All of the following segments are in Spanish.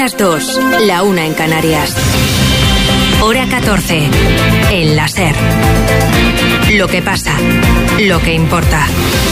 las 2, la 1 en Canarias. Hora 14, en la SER. Lo que pasa, lo que importa.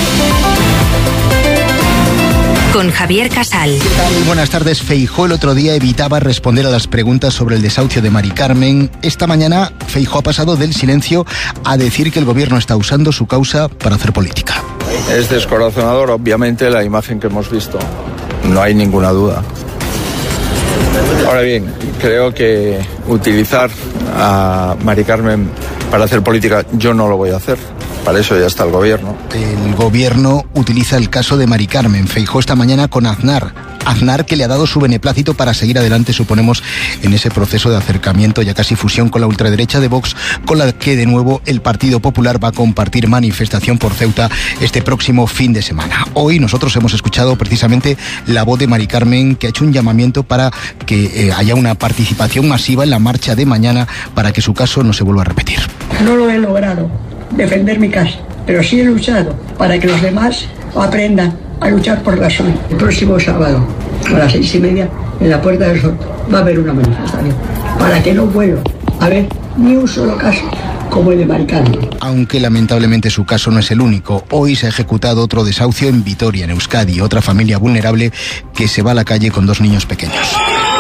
Con Javier Casal. ¿Qué tal? Buenas tardes. Feijóo el otro día evitaba responder a las preguntas sobre el desahucio de Mari Carmen. Esta mañana Feijóo ha pasado del silencio a decir que el gobierno está usando su causa para hacer política. Es descorazonador, obviamente, la imagen que hemos visto. No hay ninguna duda. Ahora bien, creo que utilizar a Mari Carmen para hacer política, yo no lo voy a hacer. Para eso ya está el gobierno. El gobierno utiliza el caso de Mari Carmen. Feijóo esta mañana con Aznar. Aznar, que le ha dado su beneplácito para seguir adelante, suponemos, en ese proceso de acercamiento, ya casi fusión con la ultraderecha de Vox, con la que de nuevo el Partido Popular va a compartir manifestación por Ceuta este próximo fin de semana. Hoy nosotros hemos escuchado precisamente la voz de Mari Carmen, que ha hecho un llamamiento para que haya una participación masiva en la marcha de mañana para que su caso no se vuelva a repetir. No lo he logrado defender mi casa, pero sí he luchado para que los demás aprendan a luchar por la suya. El próximo sábado a las 6:30 en la Puerta del Sol va a haber una manifestación para que no vuelva a haber ni un solo caso como el de Mari Carmen. Aunque lamentablemente su caso no es el único. Hoy se ha ejecutado otro desahucio en Vitoria, en Euskadi, otra familia vulnerable que se va a la calle con 2 niños pequeños.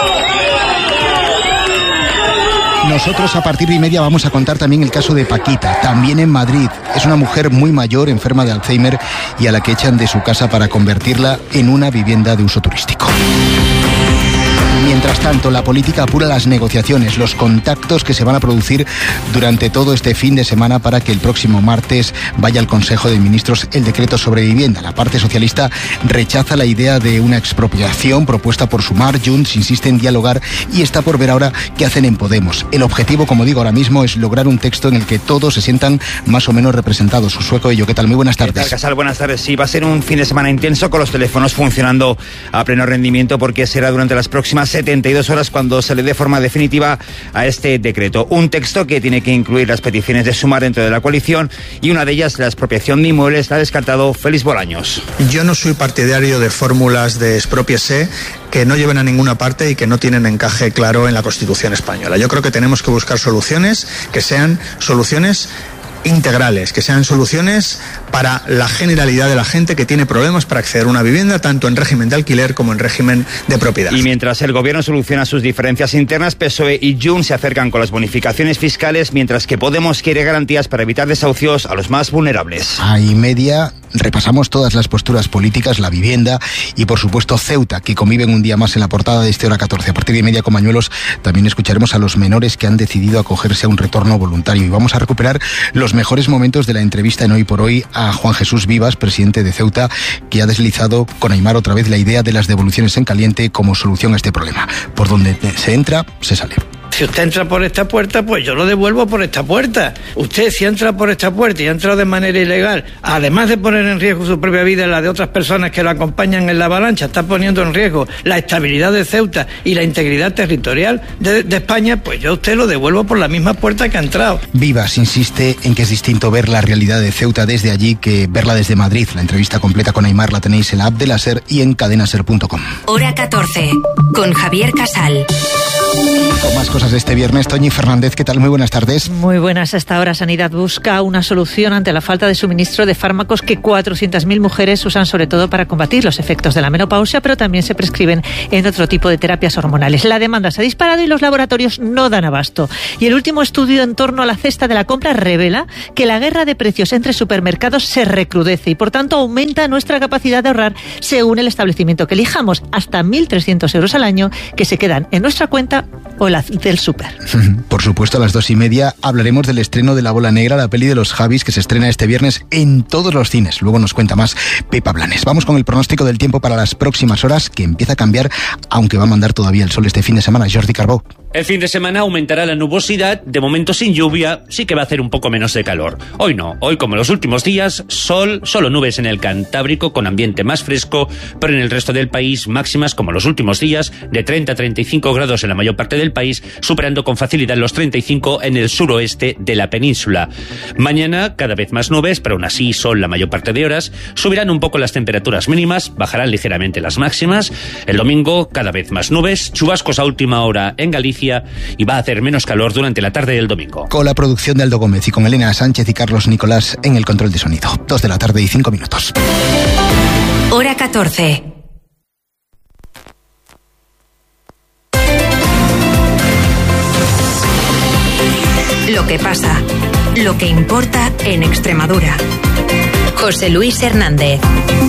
Nosotros a partir de 1:30 vamos a contar también el caso de Paquita, también en Madrid. Es una mujer muy mayor, enferma de Alzheimer, y a la que echan de su casa para convertirla en una vivienda de uso turístico. Mientras tanto, la política apura las negociaciones, los contactos que se van a producir durante todo este fin de semana para que el próximo martes vaya al Consejo de Ministros el decreto sobre vivienda. La parte socialista rechaza la idea de una expropiación propuesta por Sumar. Junts insiste en dialogar y está por ver ahora qué hacen en Podemos. El objetivo, como digo ahora mismo, es lograr un texto en el que todos se sientan más o menos representados. Sueco Ello, ¿qué tal? Muy buenas tardes. ¿Qué tal, Casal? Buenas tardes. Sí, va a ser un fin de semana intenso con los teléfonos funcionando a pleno rendimiento porque será durante las próximas 72 horas cuando se le dé forma definitiva a este decreto. Un texto que tiene que incluir las peticiones de Sumar dentro de la coalición y una de ellas, la expropiación de inmuebles, la ha descartado Félix Bolaños. Yo no soy partidario de fórmulas de exprópiese que no lleven a ninguna parte y que no tienen encaje claro en la Constitución española. Yo creo que tenemos que buscar soluciones que sean soluciones integrales, que sean soluciones para la generalidad de la gente que tiene problemas para acceder a una vivienda, tanto en régimen de alquiler como en régimen de propiedad. Y mientras el gobierno soluciona sus diferencias internas, PSOE y Junts se acercan con las bonificaciones fiscales, mientras que Podemos quiere garantías para evitar desahucios a los más vulnerables. A 1:30 repasamos todas las posturas políticas, la vivienda y por supuesto Ceuta, que conviven un día más en la portada de este Hora 14. A partir de 1:30 con Mañuelos también escucharemos a los menores que han decidido acogerse a un retorno voluntario y vamos a recuperar los mejores momentos de la entrevista en Hoy por Hoy a Juan Jesús Vivas, presidente de Ceuta, que ha deslizado con Aimar otra vez la idea de las devoluciones en caliente como solución a este problema. Por donde se entra, se sale. Si usted entra por esta puerta, pues yo lo devuelvo por esta puerta. Usted, si entra por esta puerta y ha entrado de manera ilegal, además de poner en riesgo su propia vida y la de otras personas que lo acompañan en la avalancha, está poniendo en riesgo la estabilidad de Ceuta y la integridad territorial de España, pues yo a usted lo devuelvo por la misma puerta que ha entrado. Vivas insiste en que es distinto ver la realidad de Ceuta desde allí que verla desde Madrid. La entrevista completa con Aimar la tenéis en la app de la SER y en cadenaser.com. Hora 14, con Javier Casal. Con más cosas de este viernes, Toñi Fernández, ¿qué tal? Muy buenas tardes. Muy buenas. Hasta ahora Sanidad busca una solución ante la falta de suministro de fármacos que 400.000 mujeres usan sobre todo para combatir los efectos de la menopausia, pero también se prescriben en otro tipo de terapias hormonales. La demanda se ha disparado y los laboratorios no dan abasto. Y el último estudio en torno a la cesta de la compra revela que la guerra de precios entre supermercados se recrudece y por tanto aumenta nuestra capacidad de ahorrar según el establecimiento que elijamos, hasta 1.300 euros al año que se quedan en nuestra cuenta o la del súper. Por supuesto, a las 2:30 hablaremos del estreno de La Bola Negra, la peli de los Javis, que se estrena este viernes en todos los cines. Luego nos cuenta más Pepa Blanes. Vamos con el pronóstico del tiempo para las próximas horas, que empieza a cambiar, aunque va a mandar todavía el sol este fin de semana. Jordi Carbó. El fin de semana aumentará la nubosidad, de momento sin lluvia, sí que va a hacer un poco menos de calor. Hoy no, hoy como los últimos días, sol, solo nubes en el Cantábrico con ambiente más fresco, pero en el resto del país máximas como los últimos días de 30 a 35 grados en la mayor parte del país, superando con facilidad los 35 en el suroeste de la península. Mañana cada vez más nubes, pero aún así sol la mayor parte de horas. Subirán un poco las temperaturas mínimas, bajarán ligeramente las máximas. El domingo cada vez más nubes, chubascos a última hora en Galicia y va a hacer menos calor durante la tarde del domingo. Con la producción de Aldo Gómez y con Elena Sánchez y Carlos Nicolás en el control de sonido. 2 de la tarde y 5 minutos. Hora 14. Lo que pasa, lo que importa en Extremadura. José Luis Hernández.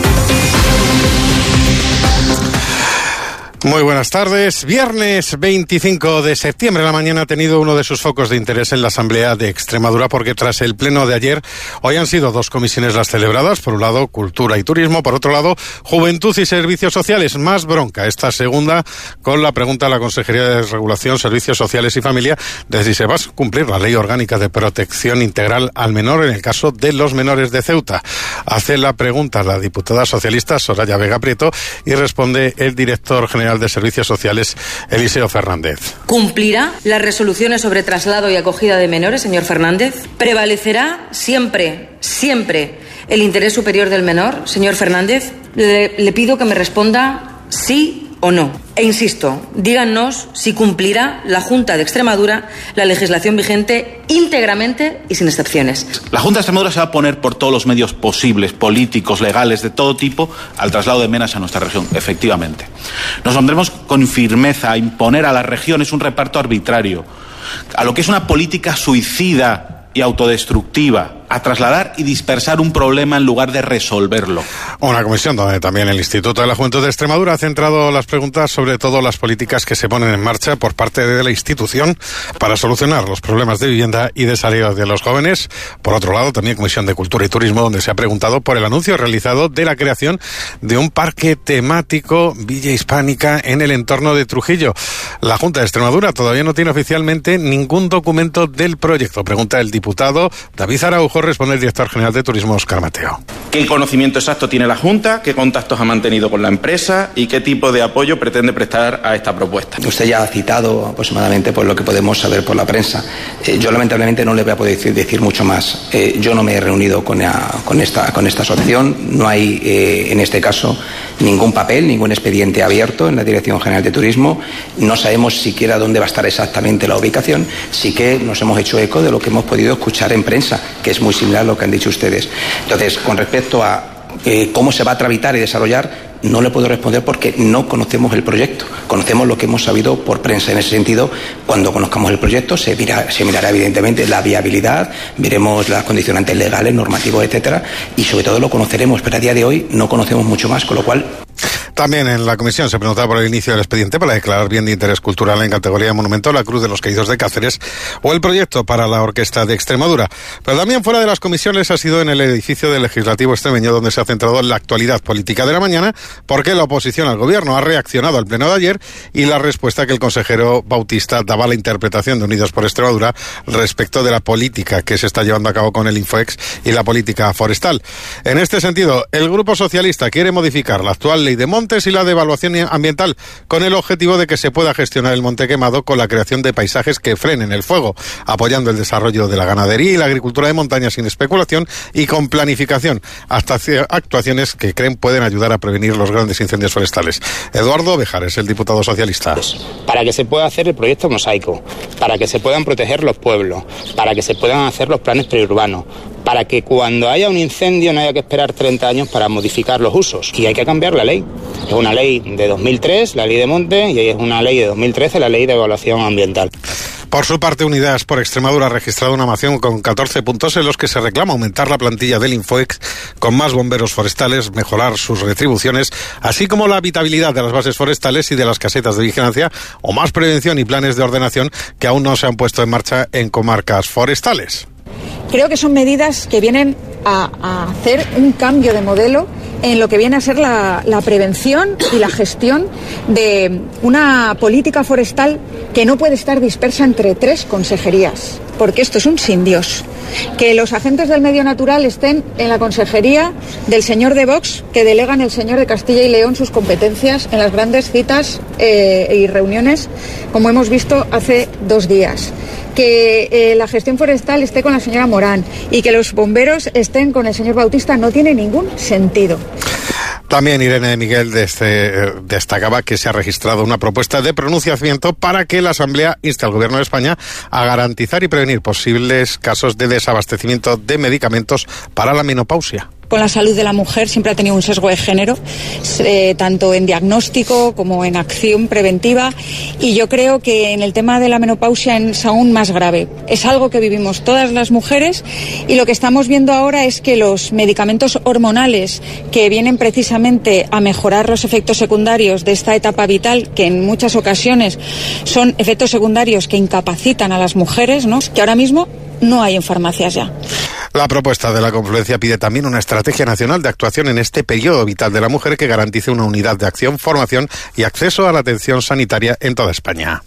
Muy buenas tardes. Viernes 25 de septiembre, la mañana ha tenido uno de sus focos de interés en la Asamblea de Extremadura, porque tras el pleno de ayer, hoy han sido 2 comisiones las celebradas. Por un lado, Cultura y Turismo. Por otro lado, Juventud y Servicios Sociales. Más bronca esta segunda con la pregunta a la Consejería de Regulación, Servicios Sociales y Familia de si se va a cumplir la Ley Orgánica de Protección Integral al Menor en el caso de los menores de Ceuta. Hace la pregunta la diputada socialista Soraya Vega Prieto y responde el director general de Servicios Sociales, Eliseo Fernández. ¿Cumplirá las resoluciones sobre traslado y acogida de menores, señor Fernández? ¿Prevalecerá siempre el interés superior del menor, señor Fernández? Le pido que me responda sí o no. E insisto, díganos si cumplirá la Junta de Extremadura la legislación vigente íntegramente y sin excepciones. La Junta de Extremadura se va a poner por todos los medios posibles, políticos, legales, de todo tipo, al traslado de menas a nuestra región, efectivamente. Nos pondremos con firmeza a imponer a las regiones un reparto arbitrario, a lo que es una política suicida y autodestructiva, a trasladar y dispersar un problema en lugar de resolverlo. Una comisión donde también el Instituto de la Juventud de Extremadura ha centrado las preguntas sobre todo las políticas que se ponen en marcha por parte de la institución para solucionar los problemas de vivienda y de salida de los jóvenes. Por otro lado, también Comisión de Cultura y Turismo, donde se ha preguntado por el anuncio realizado de la creación de un parque temático Villa Hispánica en el entorno de Trujillo. La Junta de Extremadura todavía no tiene oficialmente ningún documento del proyecto. Pregunta el diputado David Araujo, responde el director general de Turismo, Óscar Mateo. ¿Qué conocimiento exacto tiene la Junta? ¿Qué contactos ha mantenido con la empresa? ¿Y qué tipo de apoyo pretende prestar a esta propuesta? Usted ya ha citado aproximadamente por lo que podemos saber por la prensa. Yo lamentablemente no le voy a poder decir mucho más. Yo no me he reunido con esta asociación. No hay en este caso ningún papel, ningún expediente abierto en la Dirección General de Turismo. No sabemos siquiera dónde va a estar exactamente la ubicación. Sí que nos hemos hecho eco de lo que hemos podido escuchar en prensa, que es muy similar a lo que han dicho ustedes. Entonces, con respecto a cómo se va a tramitar y desarrollar, no le puedo responder porque no conocemos el proyecto. Conocemos lo que hemos sabido por prensa. En ese sentido, cuando conozcamos el proyecto, se mirará evidentemente la viabilidad, veremos las condicionantes legales, normativos, etcétera, y sobre todo lo conoceremos, pero a día de hoy no conocemos mucho más, con lo cual... También en la comisión se preguntaba por el inicio del expediente para declarar bien de interés cultural en categoría de monumento la Cruz de los Caídos de Cáceres o el proyecto para la Orquesta de Extremadura. Pero también fuera de las comisiones ha sido en el edificio del Legislativo extremeño donde se ha centrado la actualidad política de la mañana, porque la oposición al gobierno ha reaccionado al pleno de ayer y la respuesta que el consejero Bautista daba a la interpretación de Unidos por Extremadura respecto de la política que se está llevando a cabo con el Infoex y la política forestal. En este sentido, el Grupo Socialista quiere modificar la actual ley de montes y la de evaluación ambiental con el objetivo de que se pueda gestionar el monte quemado con la creación de paisajes que frenen el fuego, apoyando el desarrollo de la ganadería y la agricultura de montaña sin especulación y con planificación, hasta actuaciones que creen pueden ayudar a prevenir los grandes incendios forestales. Eduardo Bejares, el diputado socialista. Para que se pueda hacer el proyecto mosaico, para que se puedan proteger los pueblos, para que se puedan hacer los planes periurbanos, para que cuando haya un incendio no haya que esperar 30 años para modificar los usos. Y hay que cambiar la ley. Es una ley de 2003, la ley de monte, y es una ley de 2013, la ley de evaluación ambiental. Por su parte, Unidas por Extremadura ha registrado una moción con 14 puntos en los que se reclama aumentar la plantilla del Infoex con más bomberos forestales, mejorar sus retribuciones, así como la habitabilidad de las bases forestales y de las casetas de vigilancia, o más prevención y planes de ordenación que aún no se han puesto en marcha en comarcas forestales. Creo que son medidas que vienen a hacer un cambio de modelo en lo que viene a ser la prevención y la gestión de una política forestal que no puede estar dispersa entre 3 consejerías, porque esto es un sin Dios. que los agentes del medio natural estén en la consejería del señor de Vox, que delega en el señor de Castilla y León sus competencias en las grandes citas y reuniones, como hemos visto hace 2 días. Que la gestión forestal esté con la señora Morán y que los bomberos estén con el señor Bautista no tiene ningún sentido. También Irene de Miguel destacaba que se ha registrado una propuesta de pronunciamiento para que la Asamblea inste al Gobierno de España a garantizar y prevenir posibles casos de desabastecimiento de medicamentos para la menopausia. Con la salud de la mujer siempre ha tenido un sesgo de género, tanto en diagnóstico como en acción preventiva, y yo creo que en el tema de la menopausia es aún más grave. Es algo que vivimos todas las mujeres y lo que estamos viendo ahora es que los medicamentos hormonales que vienen precisamente a mejorar los efectos secundarios de esta etapa vital, que en muchas ocasiones son efectos secundarios que incapacitan a las mujeres, ¿no?, que ahora mismo no hay en farmacias ya. La propuesta de la confluencia pide también una estrategia nacional de actuación en este periodo vital de la mujer que garantice una unidad de acción, formación y acceso a la atención sanitaria en toda España.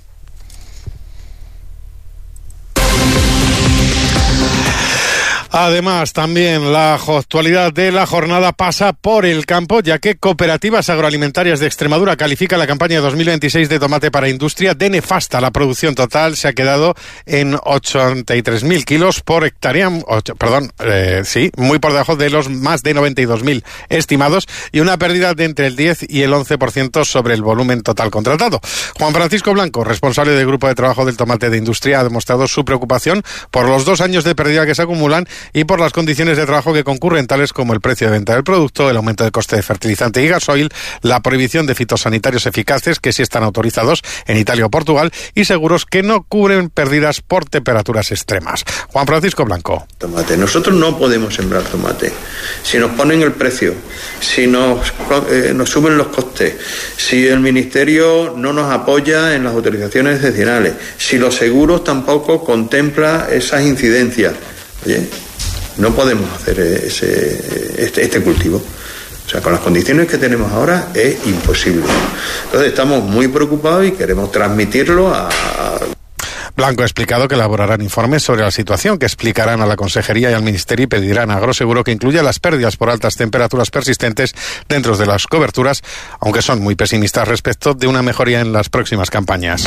Además, también la actualidad de la jornada pasa por el campo, ya que Cooperativas Agroalimentarias de Extremadura califica la campaña 2026 de tomate para industria de nefasta. La producción total se ha quedado en 83.000 kilos por hectárea, muy por debajo de los más de 92.000 estimados, y una pérdida de entre el 10 y el 11% sobre el volumen total contratado. Juan Francisco Blanco, responsable del Grupo de Trabajo del Tomate de Industria, ha demostrado su preocupación por los 2 años de pérdida que se acumulan y por las condiciones de trabajo que concurren, tales como el precio de venta del producto, el aumento del coste de fertilizante y gasoil, la prohibición de fitosanitarios eficaces que sí están autorizados en Italia o Portugal y seguros que no cubren pérdidas por temperaturas extremas. Juan Francisco Blanco. Tomate. Nosotros no podemos sembrar tomate. Si nos ponen el precio, si nos suben los costes, si el Ministerio no nos apoya en las autorizaciones excepcionales, si los seguros tampoco contempla esas incidencias. Oye, no podemos hacer este cultivo. O sea, con las condiciones que tenemos ahora es imposible. Entonces estamos muy preocupados y queremos transmitirlo a... Blanco ha explicado que elaborarán informes sobre la situación que explicarán a la Consejería y al Ministerio y pedirán a Agroseguro que incluya las pérdidas por altas temperaturas persistentes dentro de las coberturas, aunque son muy pesimistas respecto de una mejoría en las próximas campañas.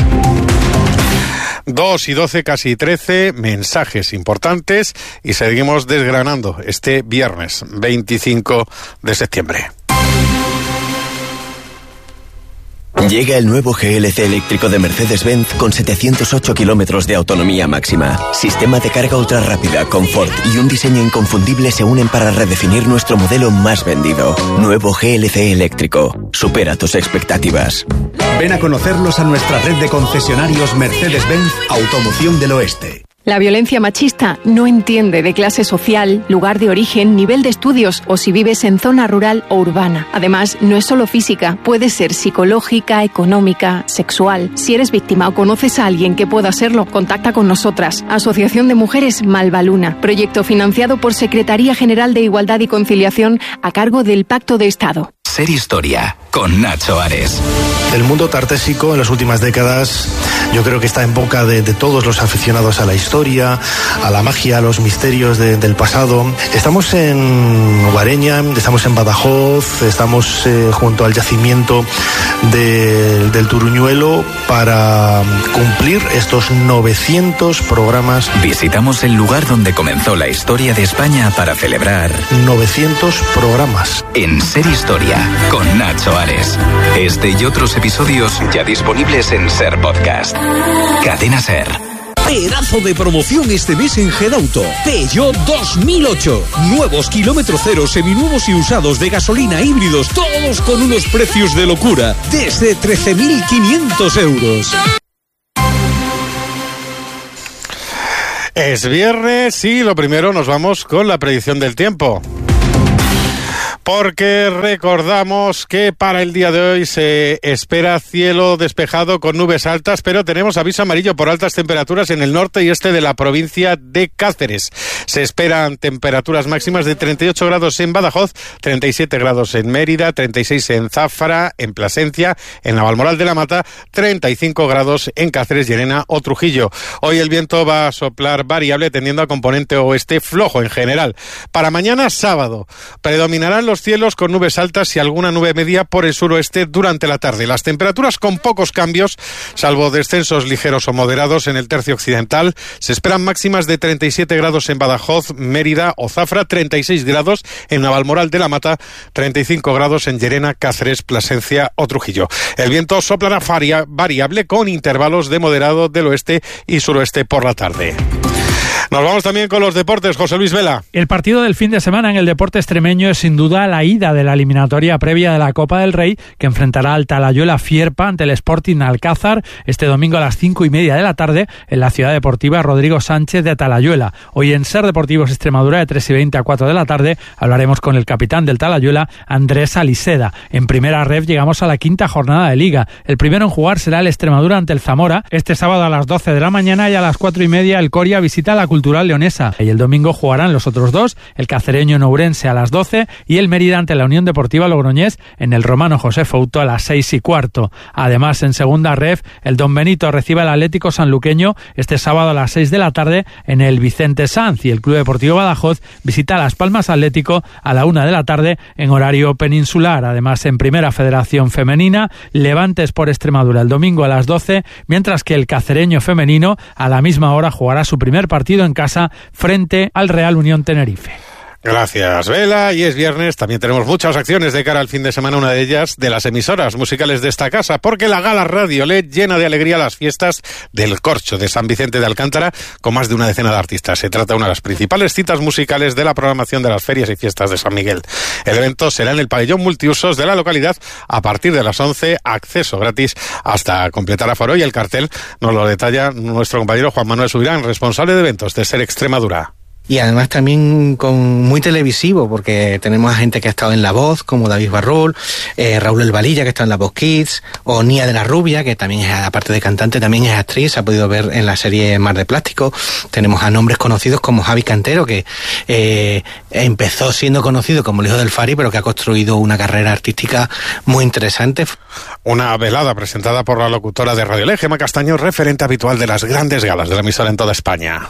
2:12, casi 13, mensajes importantes y seguimos desgranando este viernes 25 de septiembre. Llega el nuevo GLC eléctrico de Mercedes-Benz con 708 kilómetros de autonomía máxima. Sistema de carga ultra rápida, confort y un diseño inconfundible se unen para redefinir nuestro modelo más vendido. Nuevo GLC eléctrico. Supera tus expectativas. Ven a conocerlos a nuestra red de concesionarios Mercedes-Benz Automoción del Oeste. La violencia machista no entiende de clase social, lugar de origen, nivel de estudios o si vives en zona rural o urbana. Además, no es solo física, puede ser psicológica, económica, sexual. Si eres víctima o conoces a alguien que pueda serlo, contacta con nosotras. Asociación de Mujeres Malvaluna. Proyecto financiado por Secretaría General de Igualdad y Conciliación a cargo del Pacto de Estado. Ser historia con Nacho Ares. El mundo tartésico en las últimas décadas yo creo que está en boca de todos los aficionados a la historia, a la magia, a los misterios del pasado. Estamos en Guareña, estamos en Badajoz, estamos junto al yacimiento del Turuñuelo para cumplir estos 900 programas. Visitamos el lugar donde comenzó la historia de España para celebrar 900 programas. En Ser Historia con Nacho Ares. Este y otros episodios ya disponibles en Ser Podcast. Cadena Ser. Pedazo de promoción este mes en Gedauto. Peugeot 2008. Nuevos kilómetro cero, seminuevos y usados de gasolina híbridos, todos con unos precios de locura, desde 13.500 euros. Es viernes y lo primero nos vamos con la predicción del tiempo. porque recordamos que para el día de hoy se espera cielo despejado con nubes altas, pero tenemos aviso amarillo por altas temperaturas en el norte y este de la provincia de Cáceres. Se esperan temperaturas máximas de 38 grados en Badajoz, 37 grados en Mérida, 36 en Zafra, en Plasencia, en Navalmoral de la Mata, 35 grados en Cáceres, Llerena o Trujillo. Hoy el viento va a soplar variable tendiendo a componente oeste flojo en general. Para mañana sábado predominarán los cielos con nubes altas y alguna nube media por el suroeste durante la tarde. Las temperaturas con pocos cambios, salvo descensos ligeros o moderados en el tercio occidental. Se esperan máximas de 37 grados en Badajoz, Mérida o Zafra, 36 grados en Navalmoral de la Mata, 35 grados en Llerena, Cáceres, Plasencia o Trujillo. El viento soplará variable con intervalos de moderado del oeste y suroeste por la tarde. Nos vamos también con los deportes. José Luis Vela. El partido del fin de semana en el deporte extremeño es sin duda la ida de la eliminatoria previa de la Copa del Rey, que enfrentará al Talayuela Fierpa ante el Sporting Alcázar este domingo a las 5:30 de la tarde en la ciudad deportiva Rodrigo Sánchez de Talayuela. Hoy en Ser Deportivos Extremadura de 3:20 a 4 de la tarde hablaremos con el capitán del Talayuela, Andrés Aliseda. En primera ref llegamos a la quinta jornada de Liga. El primero en jugar será el Extremadura ante el Zamora este sábado a las 12 de la mañana y a las 4:30 el Coria visita la Cultural Leonesa. Y el domingo jugarán los otros dos, el cacereño Nourense a las 12 y el Mérida ante la Unión Deportiva Logroñés en el Romano José Fouto a las 6:15. Además, en segunda ref, el Don Benito recibe al Atlético Sanluqueño este sábado a las 6 de la tarde en el Vicente Sanz y el Club Deportivo Badajoz visita Las Palmas Atlético a la 1 de la tarde en horario peninsular. Además, en Primera Federación Femenina, Levantes por Extremadura el domingo a las 12, mientras que el cacereño femenino a la misma hora jugará su primer partido en casa frente al Real Unión Tenerife. Gracias, Vela. Y es viernes, también tenemos muchas acciones de cara al fin de semana, una de ellas de las emisoras musicales de esta casa, porque la Gala Radio LED llena de alegría las fiestas del Corcho de San Vicente de Alcántara con más de una decena de artistas. Se trata de una de las principales citas musicales de la programación de las ferias y fiestas de San Miguel. El evento será en el pabellón multiusos de la localidad a partir de las 11, acceso gratis hasta completar aforo, y el cartel nos lo detalla nuestro compañero Juan Manuel Subirán, responsable de eventos de Ser Extremadura. Y además también muy televisivo, porque tenemos a gente que ha estado en La Voz, como David Barrul, Raúl El Valilla, que está en La Voz Kids, o Nia de la Rubia, que también es, aparte de cantante, también es actriz, se ha podido ver en la serie Mar de Plástico. Tenemos a nombres conocidos como Javi Cantero, que empezó siendo conocido como el hijo del Fari, pero que ha construido una carrera artística muy interesante. Una velada presentada por la locutora de Radio LED, Gemma Castaño, referente habitual de las grandes galas de la emisora en toda España.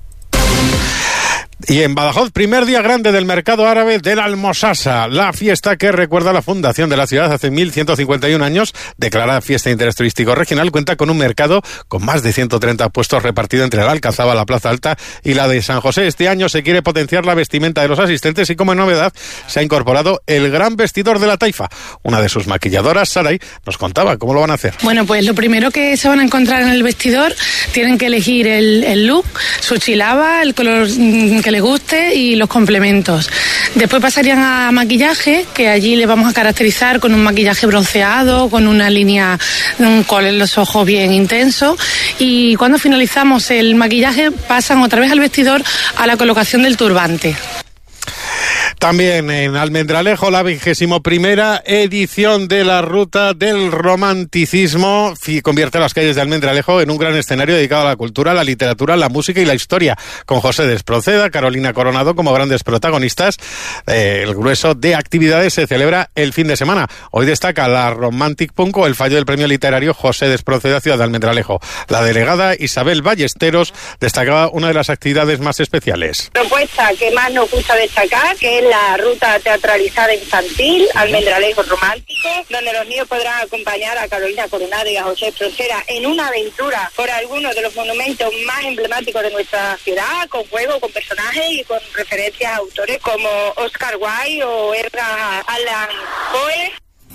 Y en Badajoz, primer día grande del mercado árabe del Almosasa, la fiesta que recuerda la fundación de la ciudad hace 1151 años, declarada fiesta de interés turístico regional, cuenta con un mercado con más de 130 puestos repartidos entre la Alcazaba, la Plaza Alta y la de San José. Este año se quiere potenciar la vestimenta de los asistentes y como novedad se ha incorporado el gran vestidor de la Taifa. Una de sus maquilladoras, Saray, nos contaba cómo lo van a hacer. Bueno, pues lo primero que se van a encontrar en el vestidor, tienen que elegir el look, su chilaba, el color que les guste y los complementos. Después pasarían a maquillaje, que allí le vamos a caracterizar con un maquillaje bronceado, con una línea, un color en los ojos bien intenso, y cuando finalizamos el maquillaje pasan otra vez al vestidor a la colocación del turbante. También en Almendralejo, la 21ª edición de la Ruta del Romanticismo convierte a las calles de Almendralejo en un gran escenario dedicado a la cultura, la literatura, la música y la historia, con José Desproceda, Carolina Coronado como grandes protagonistas. El grueso de actividades se celebra el fin de semana. Hoy destaca la Romantic Punk o el fallo del premio literario José Desproceda, Ciudad de Almendralejo. La delegada Isabel Ballesteros destacaba una de las actividades más especiales. Propuesta que más nos gusta destacar, que es la ruta teatralizada infantil Almendralejo Romántico, donde los niños podrán acompañar a Carolina Coronado y a José Desproceda en una aventura por algunos de los monumentos más emblemáticos de nuestra ciudad, con juegos, con personajes y con referencias a autores como Oscar Wilde o Edgar Allan Poe.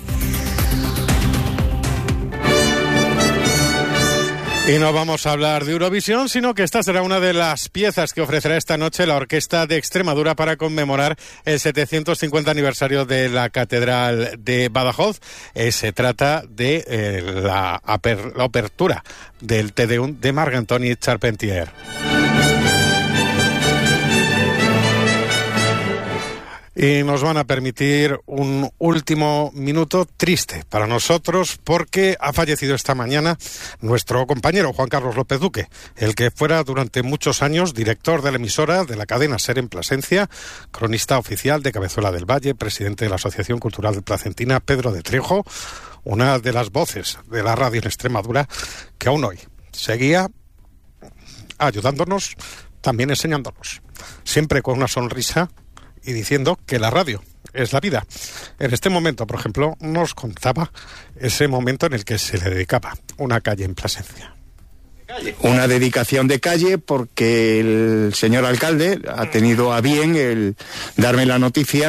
Y no vamos a hablar de Eurovisión, sino que esta será una de las piezas que ofrecerá esta noche la Orquesta de Extremadura para conmemorar el 750 aniversario de la Catedral de Badajoz. Se trata de la apertura del Te Deum de Marc-Antoine Charpentier. Y nos van a permitir un último minuto triste para nosotros porque ha fallecido esta mañana nuestro compañero Juan Carlos López Duque, el que fuera durante muchos años director de la emisora de la cadena SER en Plasencia, cronista oficial de Cabezuela del Valle, presidente de la Asociación Cultural de Placentina, Pedro de Trejo, una de las voces de la radio en Extremadura que aún hoy seguía ayudándonos, también enseñándonos, siempre con una sonrisa y diciendo que la radio es la vida. En este momento, por ejemplo, nos contaba ese momento en el que se le dedicaba una calle en Plasencia. Una dedicación de calle porque el señor alcalde ha tenido a bien el darme la noticia